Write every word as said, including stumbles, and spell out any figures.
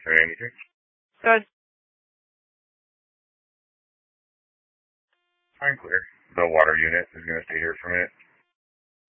seven eighty-three. Good. Fine, clear. The water unit is going to stay here for a minute.